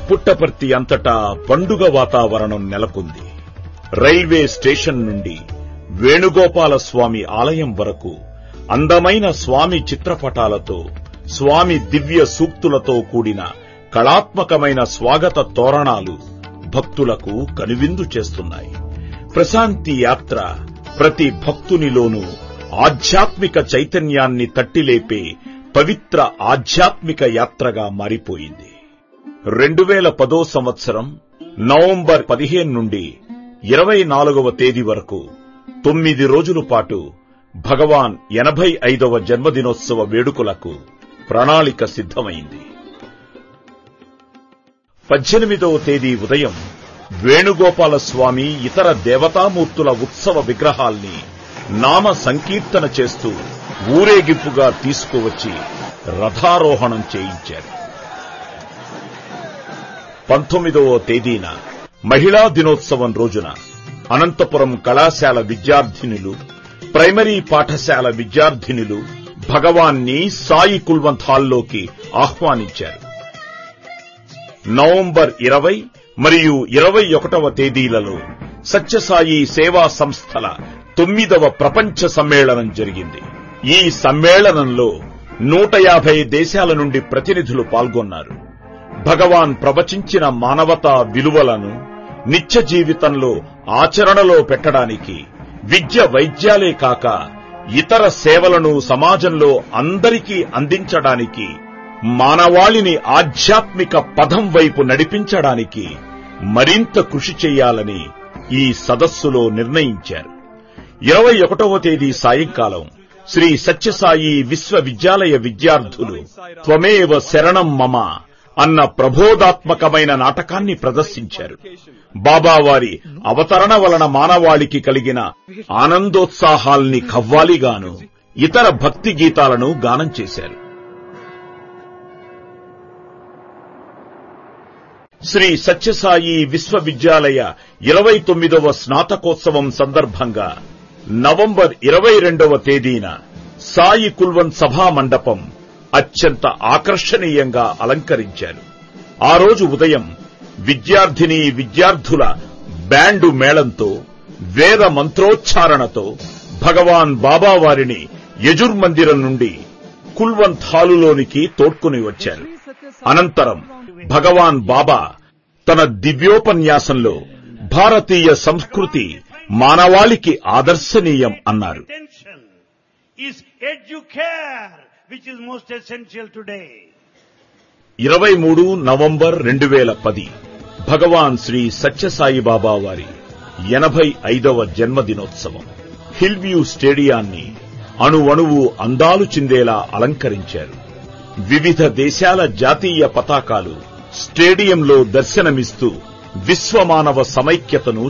పుట్టపర్తి అంతటా పండుగ వాతావరణం నెలకొంది. రైల్వే స్టేషన్ నుండి వేణుగోపాల స్వామి ఆలయం వరకు అందమైన స్వామి చిత్రపటాలతో, స్వామి దివ్య సూక్తులతో కూడిన కళాత్మకమైన స్వాగత తోరణాలు భక్తులకు కనువిందు చేస్తున్నాయి. ప్రశాంతి యాత్ర ప్రతి భక్తునిలోనూ ఆధ్యాత్మిక చైతన్యాన్ని తట్టిలేపే పవిత్ర ఆధ్యాత్మిక యాత్రగా మారిపోయింది. 2010 సంవత్సరం నవంబర్ 15 నుండి 24వ తేదీ వరకు 9 రోజుల పాటు భగవాన్ 85వ జన్మదినోత్సవ వేడుకలకు ప్రణాళిక సిద్ధమైంది. 18వ తేదీ ఉదయం వేణుగోపాల స్వామి ఇతర దేవతామూర్తుల ఉత్సవ విగ్రహాల్ని నామ సంకీర్తన చేస్తూ ఊరేగింపుగా తీసుకువచ్చి రథారోహణం చేయించారు. 19వ తేదీన మహిళా దినోత్సవం రోజున అనంతపురం కళాశాల విద్యార్థినులు, ప్రైమరీ పాఠశాల విద్యార్థినులు భగవాన్ని సాయి కుల్వంత్ హాల్లోకి ఆహ్వానించారు. నవంబర్ 20 మరియు 21వ తేదీలలో సత్యసాయి సేవా సంస్థల 9వ ప్రపంచ సమ్మేళనం జరిగింది. ఈ సమ్మేళనంలో 150 దేశాల నుండి ప్రతినిధులు పాల్గొన్నారు. భగవాన్ ప్రవచించిన మానవతా విలువలను నిత్య జీవితంలో ఆచరణలో పెట్టడానికి విద్య వైద్యాలే కాక ఇతర సేవలను సమాజంలో అందరికీ అందించడానికి, మానవాళిని ఆధ్యాత్మిక పథం వైపు నడిపించడానికి మరింత కృషి చేయాలని ఈ సదస్సులో నిర్ణయించారు. 21వ తేదీ సాయంకాలం శ్రీ సత్యసాయి విశ్వవిద్యాలయ విద్యార్థులు త్వమేవ శరణం మమ అన్న ప్రబోధాత్మకమైన నాటకాన్ని ప్రదర్శించారు. బాబావారి అవతరణ వలన మానవాళికి కలిగిన ఆనందోత్సాహాల్ని కవ్వాలిగాను ఇతర భక్తి గీతాలను గానం చేశారు. శ్రీ సత్యసాయి విశ్వవిద్యాలయ 29వ స్నాతకోత్సవం సందర్భంగా నవంబర్ 22వ తేదీన సాయి కుల్వంత్ సభా మండపం అత్యంత ఆకర్షణీయంగా అలంకరించారు. ఆ రోజు ఉదయం విద్యార్థినీ విద్యార్థుల బ్యాండు మేళంతో, వేద మంత్రోచ్చారణతో భగవాన్ బాబావారిని యజుర్మందిరం నుండి కుల్వంత్ హాలులోనికి తోడ్కొని వచ్చారు. అనంతరం భగవాన్ బాబా తన దివ్యోపన్యాసంలో భారతీయ సంస్కృతి మానవాళికి ఆదర్శనీయం అన్నారు. 23 నవంబర్ 2010 భగవాన్ శ్రీ సత్యసాయి బాబా వారి 85వ జన్మదినోత్సవం. హిల్ వ్యూ స్టేడియాన్ని అణువణువు అందాలు చిందేలా అలంకరించారు. వివిధ దేశాల జాతీయ పతాకాలు స్టేడియంలో దర్శనమిస్తూ విశ్వమానవ సమైక్యతను